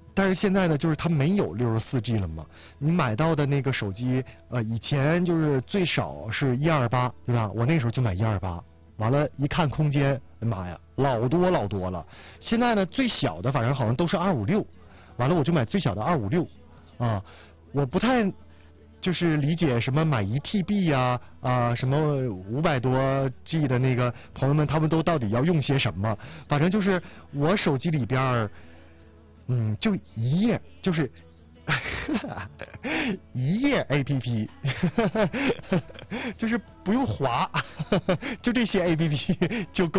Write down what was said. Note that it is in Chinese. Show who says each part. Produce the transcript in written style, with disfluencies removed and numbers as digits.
Speaker 1: 但是现在呢，就是它没有64G 了嘛。你买到的那个手机，以前就是最少是128，对吧？我那时候就买128，完了，一看空间，哎妈呀，老多了。现在呢，最小的反正好像都是256，完了我就买最小的256，啊，我不太就是理解什么买1TB 呀，什么500多 G 的那个朋友们，他们都到底要用些什么？反正就是我手机里边就一页，就是一页 APP， 就是不用滑，就这些 APP 就够。